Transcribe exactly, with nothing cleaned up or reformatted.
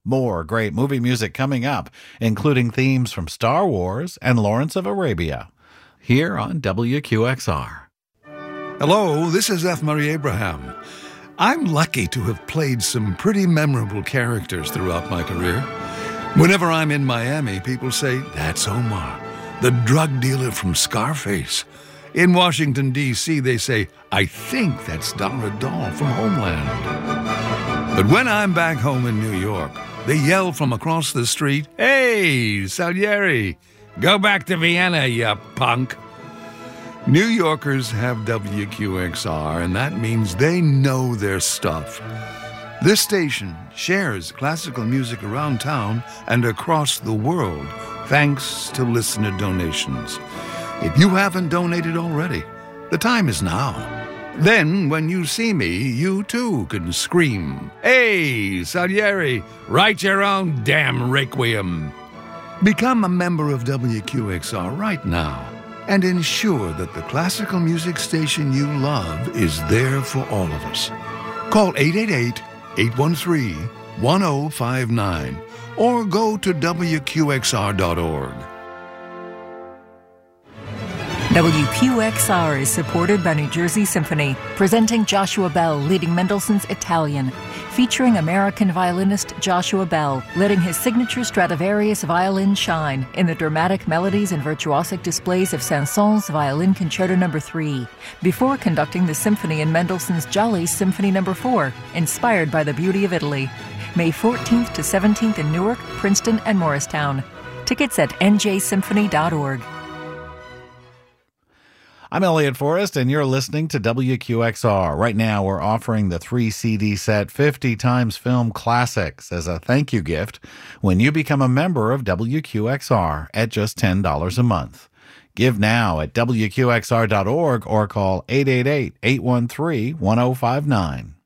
More great movie music coming up, including themes from Star Wars and Lawrence of Arabia, here on W Q X R. Hello, this is F. Murray Abraham. I'm lucky to have played some pretty memorable characters throughout my career. Whenever I'm in Miami, people say, "That's Omar, the drug dealer from Scarface." In Washington, D C, they say, "I think that's Dara Dal from Homeland." But when I'm back home in New York, they yell from across the street, "Hey, Salieri, go back to Vienna, you punk." New Yorkers have W Q X R, and that means they know their stuff. This station shares classical music around town and across the world, thanks to listener donations. If you haven't donated already, the time is now. Then, when you see me, you too can scream, "Hey, Salieri, write your own damn requiem." Become a member of W Q X R right now and ensure that the classical music station you love is there for all of us. Call eight eight eight, eight one three, one zero five nine or go to W Q X R dot org. W Q X R is supported by New Jersey Symphony, presenting Joshua Bell leading Mendelssohn's Italian, featuring American violinist Joshua Bell letting his signature Stradivarius violin shine in the dramatic melodies and virtuosic displays of Saint-Saëns Violin Concerto number three, before conducting the symphony in Mendelssohn's Jolly Symphony number four, inspired by the beauty of Italy. May fourteenth to seventeenth in Newark, Princeton, and Morristown. Tickets at N J symphony dot org. I'm Elliot Forrest, and you're listening to W Q X R. Right now, we're offering the three C D set fifty times Film Classics as a thank you gift when you become a member of W Q X R at just ten dollars a month. Give now at W Q X R dot org or call eight eight eight, eight one three, one zero five nine.